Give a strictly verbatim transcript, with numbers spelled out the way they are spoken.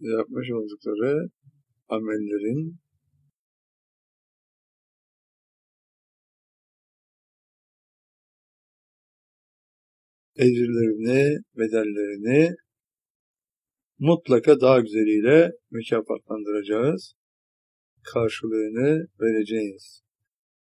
yapmış oldukları amellerin ecirlerini, bedellerini mutlaka daha güzeliyle mükafatlandıracağız. Karşılığını vereceğiz.